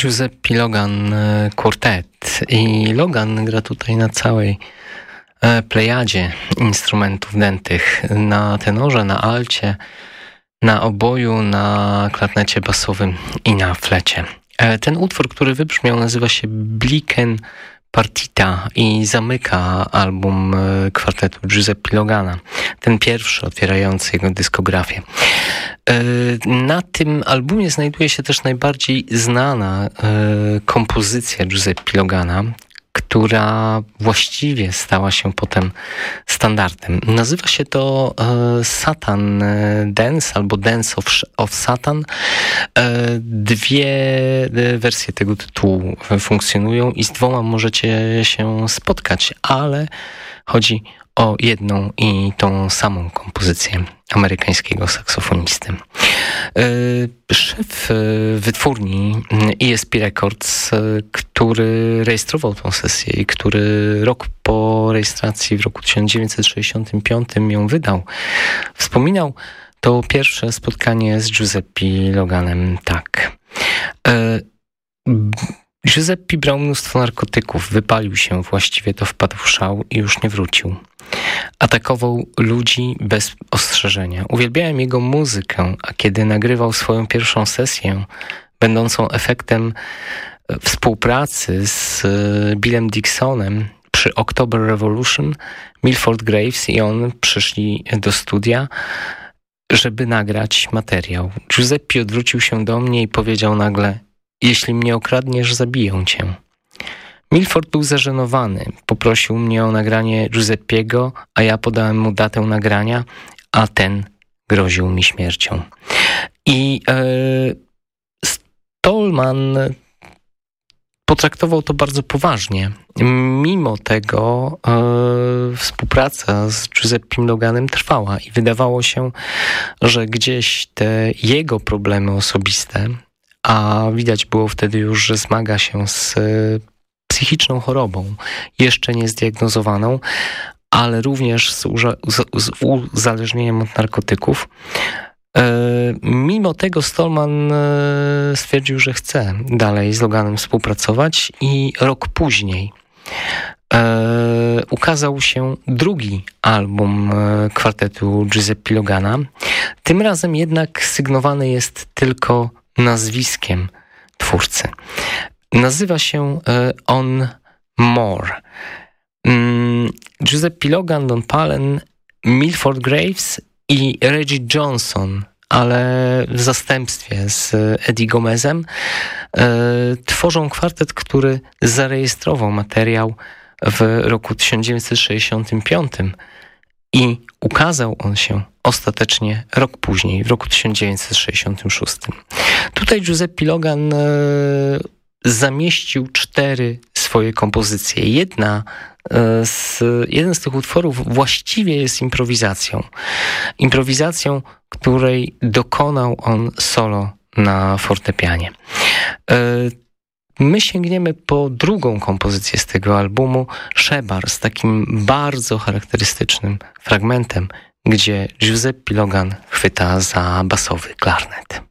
Giuseppe Logan Quartet i Logan gra tutaj na całej plejadzie instrumentów dętych, na tenorze, na alcie, na oboju, na klarnecie basowym i na flecie. Ten utwór, który wybrzmiał, nazywa się Bliken Partita i zamyka album kwartetu Giuseppe Logana. Ten pierwszy otwierający jego dyskografię. Na tym albumie znajduje się też najbardziej znana kompozycja Giuseppe Logana, która właściwie stała się potem standardem. Nazywa się to Satan Dance albo Dance of Satan. Dwie wersje tego tytułu funkcjonują i z dwoma możecie się spotkać, ale chodzi o jedną i tą samą kompozycję amerykańskiego saksofonisty. Szef wytwórni ESP Records, który rejestrował tą sesję i który rok po rejestracji w roku 1965 ją wydał, wspominał to pierwsze spotkanie z Giuseppe Loganem tak. Giuseppe brał mnóstwo narkotyków, wypalił się, właściwie to wpadł w szał i już nie wrócił. Atakował ludzi bez ostrzeżenia. Uwielbiałem jego muzykę, a kiedy nagrywał swoją pierwszą sesję, będącą efektem współpracy z Billem Dixonem przy October Revolution, Milford Graves i on przyszli do studia, żeby nagrać materiał. Giuseppe odwrócił się do mnie i powiedział nagle: jeśli mnie okradniesz, zabiję cię. Milford był zażenowany. Poprosił mnie o nagranie Giuseppiego, a ja podałem mu datę nagrania, a ten groził mi śmiercią. I Stallman potraktował to bardzo poważnie. Mimo tego współpraca z Giuseppem Loganem trwała i wydawało się, że gdzieś te jego problemy osobiste, a widać było wtedy już, że zmaga się z psychiczną chorobą, jeszcze nie zdiagnozowaną, ale również z uzależnieniem od narkotyków. Mimo tego Stallman stwierdził, że chce dalej z Loganem współpracować i rok później ukazał się drugi album kwartetu Giuseppe Logana. Tym razem jednak sygnowany jest tylko nazwiskiem twórcy. Nazywa się On More. Giuseppe Logan, Don Palen, Milford Graves i Reggie Johnson, ale w zastępstwie z Eddie Gomezem, tworzą kwartet, który zarejestrował materiał w roku 1965 i ukazał on się ostatecznie rok później, w roku 1966. Tutaj Giuseppe Logan zamieścił 4 swoje kompozycje. Jeden z tych utworów właściwie jest improwizacją. Improwizacją, której dokonał on solo na fortepianie. My sięgniemy po drugą kompozycję z tego albumu, Shebar, z takim bardzo charakterystycznym fragmentem, gdzie Giuseppe Logan chwyta za basowy klarnet.